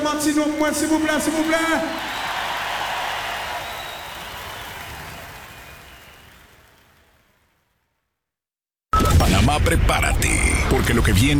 Martino, moi, s'il vous plaît, s'il vous plaît. Panamá, prepárate, porque lo que viene